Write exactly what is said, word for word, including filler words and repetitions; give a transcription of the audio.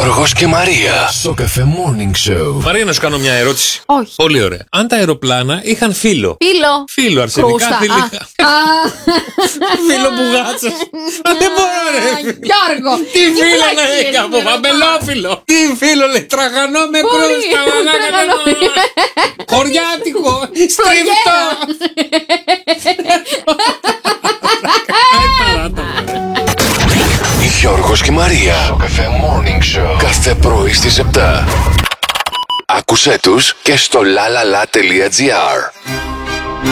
Γιώργος και Μαρία. Σοκαφέ Morning Show. Μαρία, να σου κάνω μια ερώτηση. Όχι. Πολύ ωραία. Αν τα αεροπλάνα είχαν φύλλο. Φίλο. Φύλλο, αρσενικά, Κρούστα. θηλυκά. Φύλλο μπουγάτσας. Δεν μπορώ, ρε. Γιώργο. Τι φύλλο να έχει από βαμπελόφυλλο. Τι φύλλο λέει, τραγανό με κρούστα. Χωριάτικο. Στριφτό. Γιώργος και Μαρία. Σοκαφέ Morning Show. Κάθε πρωί στις επτά. Άκουσέ τους και στο lalala.gr.